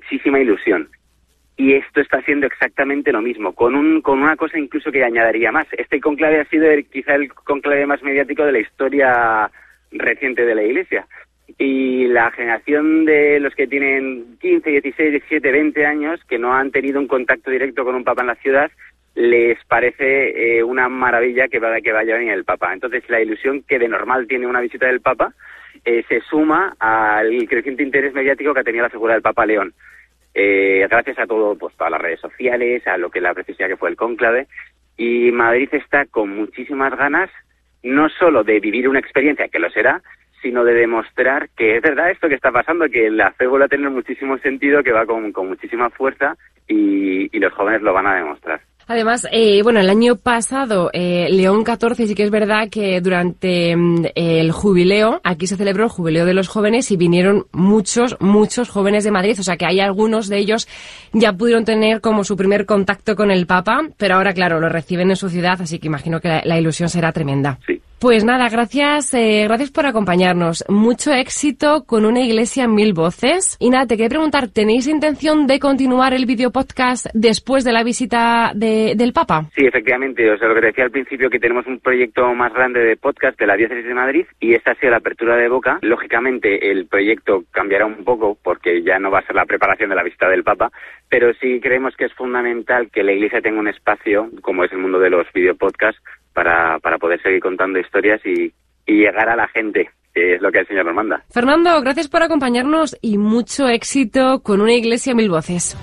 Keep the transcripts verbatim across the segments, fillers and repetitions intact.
muchísima ilusión. Y esto está siendo exactamente lo mismo, con un con una cosa incluso que añadiría más. Este conclave ha sido el, quizá el conclave más mediático de la historia reciente de la Iglesia. Y la generación de los que tienen quince, dieciséis, diecisiete, veinte años, que no han tenido un contacto directo con un papa en la ciudad, les parece eh, una maravilla que, va, que vaya a venir el papa. Entonces, la ilusión que de normal tiene una visita del papa eh, se suma al creciente interés mediático que ha tenido la figura del Papa León. Eh, gracias a todo, pues a las redes sociales, a lo que la preciosidad que fue el cónclave, y Madrid está con muchísimas ganas, no solo de vivir una experiencia, que lo será, sino de demostrar que es verdad esto que está pasando, que la fe vuelve a tener muchísimo sentido, que va con, con muchísima fuerza, y, y los jóvenes lo van a demostrar. Además, eh, bueno, el año pasado, eh, León catorce, sí que es verdad que durante eh, el jubileo, aquí se celebró el jubileo de los jóvenes y vinieron muchos, muchos jóvenes de Madrid. O sea que hay algunos de ellos ya pudieron tener como su primer contacto con el Papa, pero ahora, claro, lo reciben en su ciudad, así que imagino que la, la ilusión será tremenda. Sí. Pues nada, gracias, eh, gracias por acompañarnos. Mucho éxito con Una Iglesia en Mil Voces. Y nada, te quería preguntar, ¿tenéis intención de continuar el videopodcast después de la visita de, del Papa? Sí, efectivamente. O sea, lo que te decía al principio, que tenemos un proyecto más grande de podcast de la Diócesis de Madrid, y esta ha sido la apertura de boca. Lógicamente, el proyecto cambiará un poco porque ya no va a ser la preparación de la visita del Papa, pero sí creemos que es fundamental que la Iglesia tenga un espacio, como es el mundo de los videopodcasts, para, para poder seguir contando historias y, y llegar a la gente, que es lo que el Señor nos manda. Fernando, gracias por acompañarnos y mucho éxito con Una Iglesia a Mil Voces.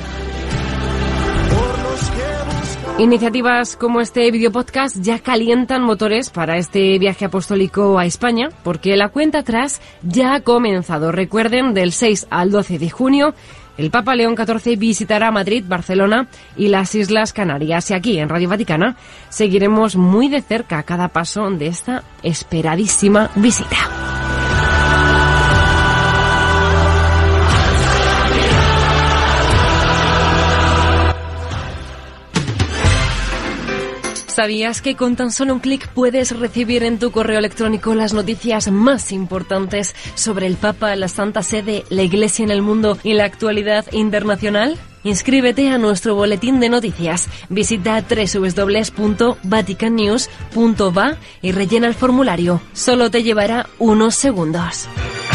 Iniciativas como este videopodcast ya calientan motores para este viaje apostólico a España, porque la cuenta atrás ya ha comenzado. Recuerden, del seis al doce de junio, el Papa León catorce visitará Madrid, Barcelona y las Islas Canarias. Y aquí, en Radio Vaticana, seguiremos muy de cerca cada paso de esta esperadísima visita. ¿Sabías que con tan solo un clic puedes recibir en tu correo electrónico las noticias más importantes sobre el Papa, la Santa Sede, la Iglesia en el mundo y la actualidad internacional? Inscríbete a nuestro boletín de noticias. Visita doble u doble u doble u punto vatican news punto va y rellena el formulario. Solo te llevará unos segundos.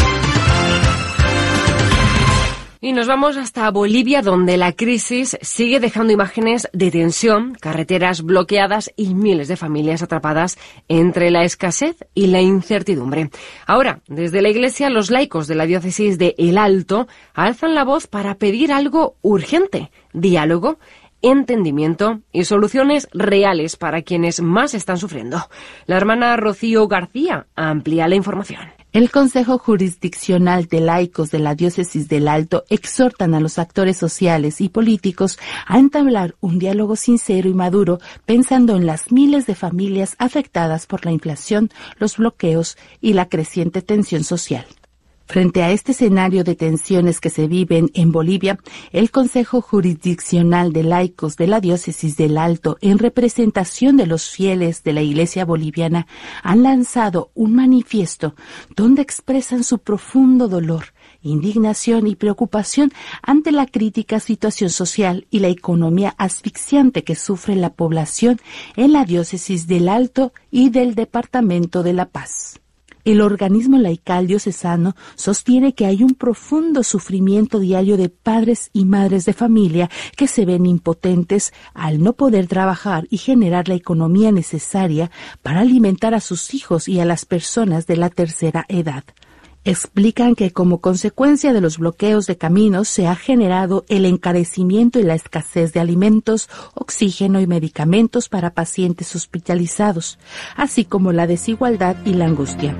Y nos vamos hasta Bolivia, donde la crisis sigue dejando imágenes de tensión, carreteras bloqueadas y miles de familias atrapadas entre la escasez y la incertidumbre. Ahora, desde la Iglesia, los laicos de la diócesis de El Alto alzan la voz para pedir algo urgente: diálogo, entendimiento y soluciones reales para quienes más están sufriendo. La hermana Rocío García amplía la información. El Consejo Jurisdiccional de Laicos de la Diócesis del Alto exhortan a los actores sociales y políticos a entablar un diálogo sincero y maduro, pensando en las miles de familias afectadas por la inflación, los bloqueos y la creciente tensión social. Frente a este escenario de tensiones que se viven en Bolivia, el Consejo Jurisdiccional de Laicos de la Diócesis del Alto, en representación de los fieles de la Iglesia boliviana, han lanzado un manifiesto donde expresan su profundo dolor, indignación y preocupación ante la crítica situación social y la economía asfixiante que sufre la población en la Diócesis del Alto y del Departamento de La Paz. El organismo laical diocesano sostiene que hay un profundo sufrimiento diario de padres y madres de familia que se ven impotentes al no poder trabajar y generar la economía necesaria para alimentar a sus hijos y a las personas de la tercera edad. Explican que como consecuencia de los bloqueos de caminos se ha generado el encarecimiento y la escasez de alimentos, oxígeno y medicamentos para pacientes hospitalizados, así como la desigualdad y la angustia.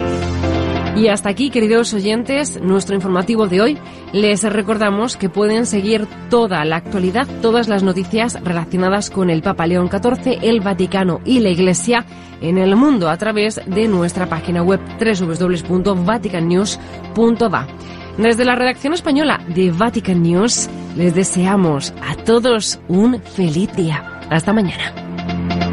Y hasta aquí, queridos oyentes, nuestro informativo de hoy. Les recordamos que pueden seguir toda la actualidad, todas las noticias relacionadas con el Papa León catorce, el Vaticano y la Iglesia en el mundo a través de nuestra página web doble u doble u doble u punto vatican news punto va. Desde la redacción española de Vatican News les deseamos a todos un feliz día. Hasta mañana.